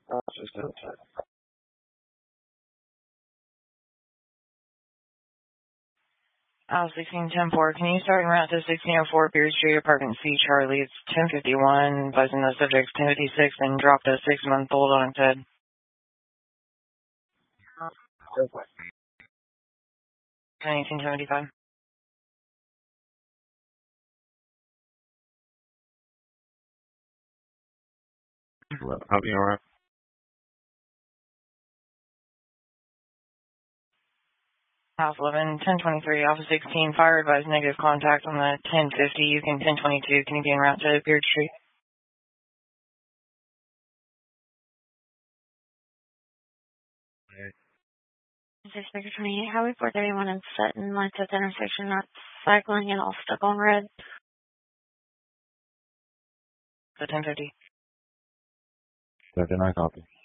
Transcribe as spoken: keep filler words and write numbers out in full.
Al sixteen ten four, can you start en route to sixteen oh four Beard Street, apartment C, Charlie? It's ten fifty-one, buzzing the subject's ten fifty-six, and dropped a six-month-old on its head. eighteen seventy-five. I'll be alright. House eleven, ten twenty-three, Alpha sixteen, fire advised negative contact on the ten fifty, you can ten twenty-two, can you be en route to Beard Street? This is Baker twenty-eight, Highway four thirty-one in Sutton, lights at the intersection, not cycling and all stuck on red. The ten fifty. Second, I copy.